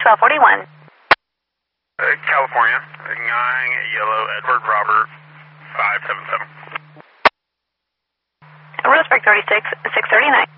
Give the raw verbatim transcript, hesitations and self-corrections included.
L forty-one. Uh, California, nine Yellow Edward Robert five seven seven. Roseburg thirty-six, six thirty-nine.